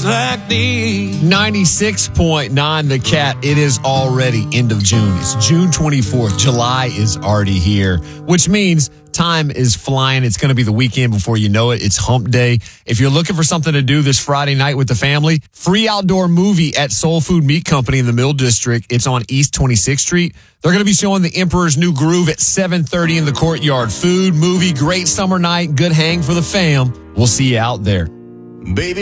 days like these. 96.9 The Cat. It is already end of June. It's June 24th. July is already here, which means time is flying. It's going to be the weekend before you know it. It's hump day. If you're looking for something to do this Friday night with the family, free outdoor movie at Soul Food Meat Company in the Mill District. It's on East 26th Street. They're going to be showing The Emperor's New Groove at 7:30 in the courtyard. Food, movie, great summer night, good hang for the fam. We'll see you out there. Baby.